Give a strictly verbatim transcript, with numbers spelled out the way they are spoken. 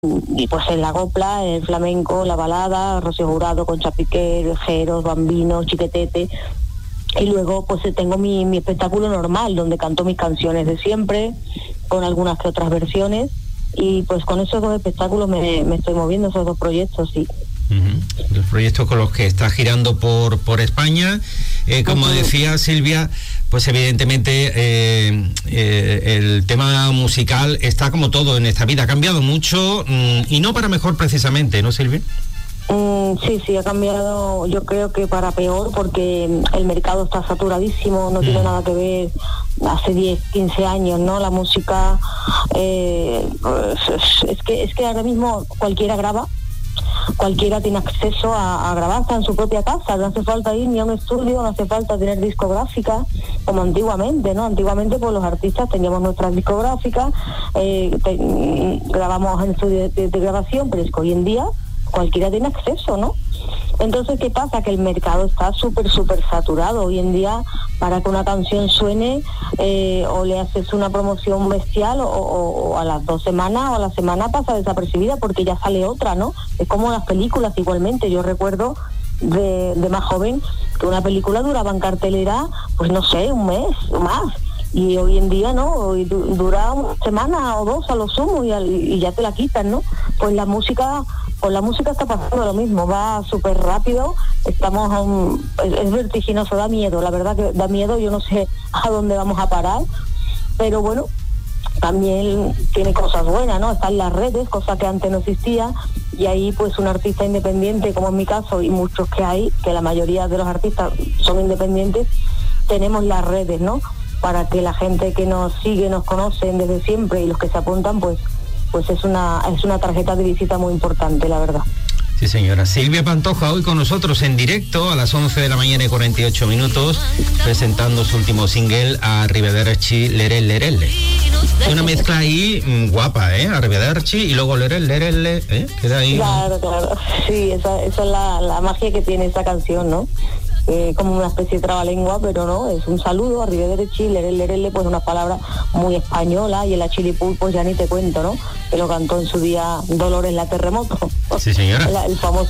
y pues en la copla, el flamenco, la balada, Rocío Jurado, Concha Piquer, Jeros, Bambino, Chiquetete. Y luego pues tengo mi, mi espectáculo normal, donde canto mis canciones de siempre, con algunas que otras versiones, y pues con esos dos espectáculos me, me estoy moviendo, esos dos proyectos, sí. Uh-huh. Los proyectos con los que estás girando por, por España, eh, como uh-huh. decía Silvia, pues evidentemente eh, eh, el tema musical está como todo en esta vida, ha cambiado mucho mm, y no para mejor precisamente, ¿no, Silvia? Mm, sí, sí, ha cambiado, yo creo que para peor, porque el mercado está saturadísimo, no mm. tiene nada que ver hace diez, quince años, ¿no? La música, eh, pues, es, que, es que ahora mismo cualquiera graba, cualquiera tiene acceso a, a grabar en su propia casa, no hace falta ir ni a un estudio, no hace falta tener discográfica como antiguamente, ¿no? Antiguamente pues los artistas teníamos nuestras discográficas, eh, te, grabamos en estudio de, de, de grabación, pero es que hoy en día cualquiera tiene acceso, ¿no? Entonces, ¿qué pasa? Que el mercado está súper, súper saturado. Hoy en día, para que una canción suene, eh, o le haces una promoción bestial, o, o, o a las dos semanas o a la semana pasa desapercibida porque ya sale otra, ¿no? Es como las películas igualmente. Yo recuerdo de, de más joven que una película duraba en cartelera, pues no sé, un mes o más. Y hoy en día no, hoy dura una semana o dos a lo sumo y, y ya te la quitan, ¿no? Pues la música, pues la música está pasando lo mismo, va súper rápido, estamos a un, es, es vertiginoso, da miedo, la verdad que da miedo, yo no sé a dónde vamos a parar, pero bueno, también tiene cosas buenas, ¿no? Están las redes, cosa que antes no existía, y ahí pues un artista independiente, como en mi caso, y muchos que hay, que la mayoría de los artistas son independientes, tenemos las redes, ¿no? Para que la gente que nos sigue, nos conocen desde siempre y los que se apuntan, pues pues es una es una tarjeta de visita muy importante, la verdad. Sí, señora. Silvia Pantoja, hoy con nosotros en directo a las once de la mañana y cuarenta y ocho minutos, presentando su último single, Arrivederci Lerel Lerelle. Una mezcla ahí mmm, guapa, ¿eh? Arrivederci y luego Lerel Lerelle, ¿eh? Queda ahí. Claro, claro. Sí, esa, esa es la, la magia que tiene esa canción, ¿no? Eh, como una especie de trabalengua, pero no, es un saludo, arrivederci, lerel, lerele, pues una palabra muy española, y el achilipul, pues ya ni te cuento, ¿no? Que lo cantó en su día Dolores la Terremoto. Sí, señora. La, el famoso